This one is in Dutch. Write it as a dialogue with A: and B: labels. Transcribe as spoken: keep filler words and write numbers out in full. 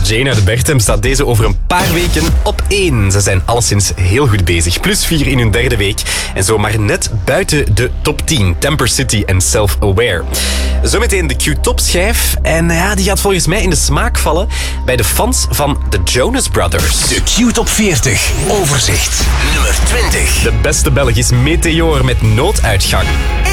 A: Jane uit Berchem staat deze over een paar weken op één. Ze zijn alleszins heel goed bezig. Plus vier in hun derde week. En zo maar net buiten de top tien. Temper City en Self-Aware. Zometeen de Q-top-schijf. En ja, die gaat volgens mij in de smaak vallen bij de fans van de Jonas Brothers.
B: De Q-top veertig. Overzicht. Nummer twintig.
A: De beste Belg is Meteor met Nooduitgang.